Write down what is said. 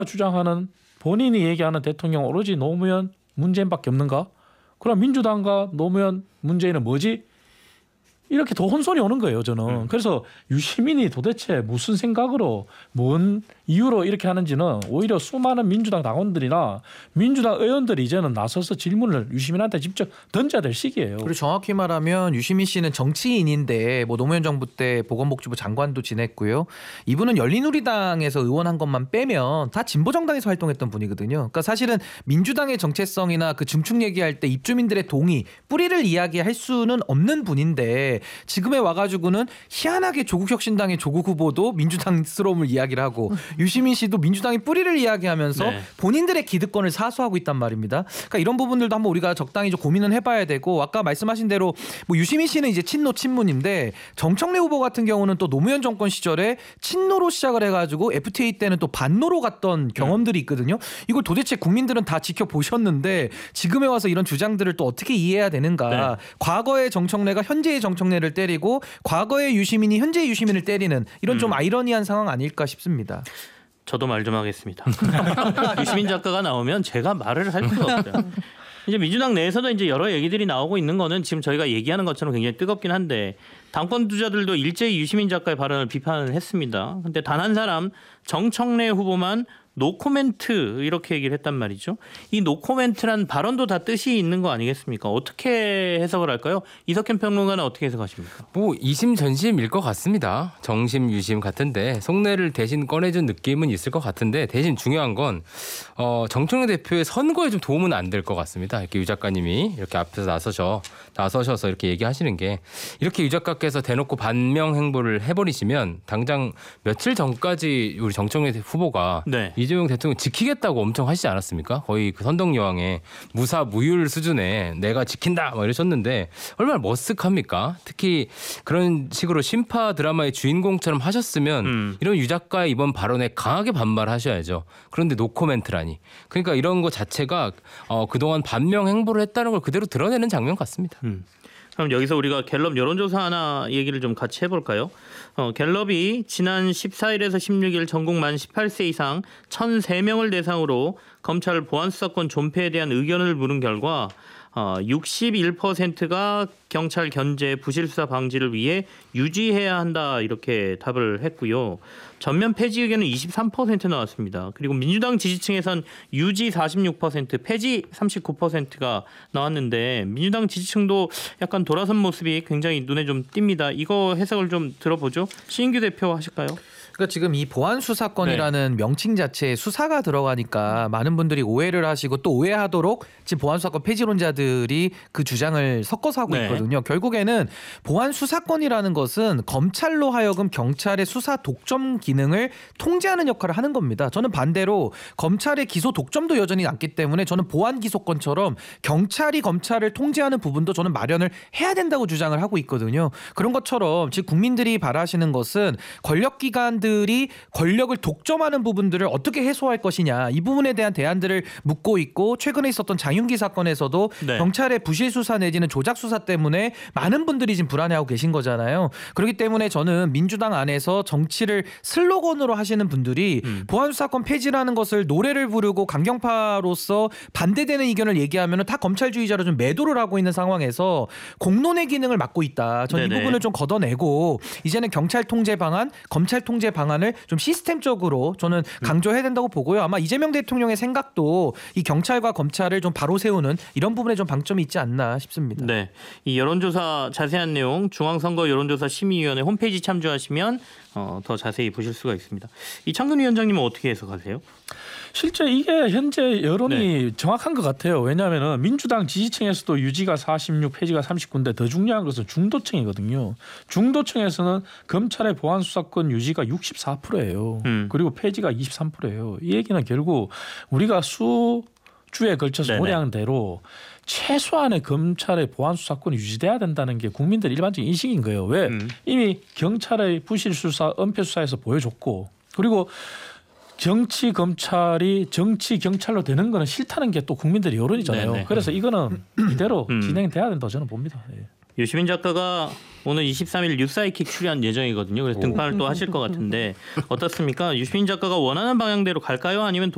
주장하는 본인이 얘기하는 대통령 오로지 노무현 문재인밖에 없는가? 그럼 민주당과 노무현 문재인은 뭐지? 이렇게 더 혼선이 오는 거예요, 저는. 그래서 유시민이 도대체 무슨 생각으로 뭔 이유로 이렇게 하는지는 오히려 수많은 민주당 당원들이나 민주당 의원들이 이제는 나서서 질문을 유시민한테 직접 던져야 될 시기예요. 그리고 정확히 말하면 유시민 씨는 정치인인데 뭐 노무현 정부 때 보건복지부 장관도 지냈고요. 이분은 열린우리당에서 의원한 것만 빼면 다 진보정당에서 활동했던 분이거든요. 그러니까 사실은 민주당의 정체성이나 그 중축 얘기할 때 입주민들의 동의, 뿌리를 이야기할 수는 없는 분인데 지금에 와가지고는 희한하게 조국혁신당의 조국 후보도 민주당스러움을 이야기를 하고 유시민 씨도 민주당의 뿌리를 이야기하면서 네. 본인들의 기득권을 사수하고 있단 말입니다. 그러니까 이런 부분들도 한번 우리가 적당히 좀 고민은 해봐야 되고 아까 말씀하신 대로 뭐 유시민 씨는 이제 친노 친문인데 정청래 후보 같은 경우는 또 노무현 정권 시절에 친노로 시작을 해가지고 FTA 때는 또 반노로 갔던 경험들이 있거든요. 이걸 도대체 국민들은 다 지켜보셨는데 지금에 와서 이런 주장들을 또 어떻게 이해해야 되는가. 네. 과거의 정청래가 현재의 정청래를 때리고 과거의 유시민이 현재의 유시민을 때리는 이런 좀 아이러니한 상황 아닐까 싶습니다. 저도 말 좀 하겠습니다. 유시민 작가가 나오면 제가 말을 할 수가 없어요. 이제 민주당 내에서도 이제 여러 얘기들이 나오고 있는 거는 지금 저희가 얘기하는 것처럼 굉장히 뜨겁긴 한데 당권 주자들도 일제히 유시민 작가의 발언을 비판을 했습니다. 근데 단 한 사람 정청래 후보만 노코멘트 이렇게 얘기를 했단 말이죠. 이 노코멘트란 발언도 다 뜻이 있는 거 아니겠습니까? 어떻게 해석을 할까요? 이석현 평론가는 어떻게 해석하십니까? 뭐 이심전심일 것 같습니다. 정심 유심 같은데 속내를 대신 꺼내준 느낌은 있을 것 같은데 대신 중요한 건 정청래 대표의 선거에 좀 도움은 안 될 것 같습니다. 이렇게 유 작가님이 이렇게 앞에서 나서셔서 이렇게 얘기하시는 게 이렇게 유 작가께서 대놓고 반명 행보를 해버리시면 당장 며칠 전까지 우리 정청래 후보가 네. 이재명 대통령 지키겠다고 엄청 하시지 않았습니까? 거의 그 선덕여왕의 무사무율 수준에 내가 지킨다 막 이러셨는데 얼마나 머쓱합니까? 특히 그런 식으로 심파 드라마의 주인공처럼 하셨으면 이런 유 작가의 이번 발언에 강하게 반발하셔야죠. 그런데 노코멘트라니. 그러니까 이런 거 자체가 그동안 반명 행보를 했다는 걸 그대로 드러내는 장면 같습니다. 그럼 여기서 우리가 갤럽 여론조사 하나 얘기를 좀 같이 해볼까요? 갤럽이 지난 14일에서 16일 전국 만 18세 이상 1,003명을 대상으로 검찰 보안수사권 존폐에 대한 의견을 물은 결과 61%가 경찰 견제 부실수사 방지를 위해 유지해야 한다 이렇게 답을 했고요. 전면 폐지 의견은 23% 나왔습니다. 그리고 민주당 지지층에선 유지 46%, 폐지 39%가 나왔는데 민주당 지지층도 약간 돌아선 모습이 굉장히 눈에 좀 띕니다. 이거 해석을 좀 들어보죠. 신인규 대표 하실까요? 그러니까 지금 이 보안수사권이라는 명칭 자체에 수사가 들어가니까 많은 분들이 오해를 하시고 또 오해하도록 지금 보안수사권 폐지론자들이 그 주장을 섞어서 하고 네. 있거든요. 결국에는 보안수사권이라는 것은 검찰로 하여금 경찰의 수사 독점 기능을 통제하는 역할을 하는 겁니다. 저는 반대로 검찰의 기소 독점도 여전히 남기 때문에 저는 보안기소권처럼 경찰이 검찰을 통제하는 부분도 저는 마련을 해야 된다고 주장을 하고 있거든요. 그런 것처럼 지금 국민들이 바라시는 것은 권력기관들이 권력을 독점하는 부분들을 어떻게 해소할 것이냐 이 부분에 대한 대안들을 묻고 있고 최근에 있었던 장윤기 사건에서도 네. 경찰의 부실수사 내지는 조작수사 때문에 많은 분들이 지금 불안해하고 계신 거잖아요. 그렇기 때문에 저는 민주당 안에서 정치를 슬로건으로 하시는 분들이 보안수사권 폐지라는 것을 노래를 부르고 강경파로서 반대되는 의견을 얘기하면 다 검찰주의자로 좀 매도를 하고 있는 상황에서 공론의 기능을 맡고 있다. 저는 이 네네. 부분을 좀 걷어내고 이제는 경찰 통제 방안, 검찰 통제 방안을 좀 시스템적으로 저는 강조해야 된다고 보고요. 아마 이재명 대통령의 생각도 이 경찰과 검찰을 좀 바로 세우는 이런 부분에 좀 방점이 있지 않나 싶습니다. 네, 이 여론조사 자세한 내용 중앙선거 여론조사 심의위원회 홈페이지 참조하시면 더 자세히 보실 수가 있습니다. 이창근 위원장님은 어떻게 해석하세요? 실제 이게 현재 여론이 정확한 것 같아요. 왜냐하면 민주당 지지층에서도 유지가 46, 폐지가 39인데 더 중요한 것은 중도층이거든요. 중도층에서는 검찰의 보안수사권 유지가 64%예요. 그리고 폐지가 23%예요. 이 얘기는 결국 우리가 수주에 걸쳐서 고려한 대로 최소한의 검찰의 보안수사권이 유지돼야 된다는 게 국민들 일반적인 인식인 거예요. 왜? 이미 경찰의 부실수사, 은폐수사에서 보여줬고 그리고 정치 검찰이 정치 경찰로 되는 거는 싫다는 게 또 국민들의 여론이잖아요. 네네. 그래서 이거는 이대로 진행돼야 된다고 저는 봅니다. 예. 유시민 작가가 오늘 23일 뉴사이킥 출연 예정이거든요. 그래서 등판을 또 하실 것 같은데 어떻습니까? 유시민 작가가 원하는 방향대로 갈까요? 아니면